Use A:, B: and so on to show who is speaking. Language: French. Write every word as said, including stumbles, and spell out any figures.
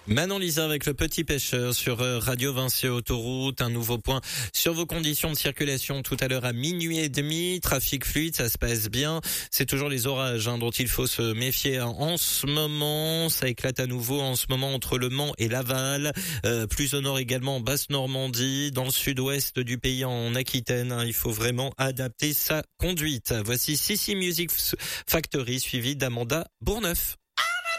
A: Manon Lisa avec le petit pêcheur sur Radio Vinci Autoroute. Un nouveau point sur vos conditions de circulation tout à l'heure à minuit et demi. Trafic fluide, ça se passe bien. C'est toujours les orages hein, dont il faut se méfier en ce moment. Ça éclate à nouveau en ce moment entre Le Mans et Laval. Euh, plus au nord également en Basse-Normandie. Dans le sud-ouest du pays en Aquitaine. Hein, il faut vraiment adapter sa conduite. Voici Sissi Music Factory suivi d'Amanda Bourneuf.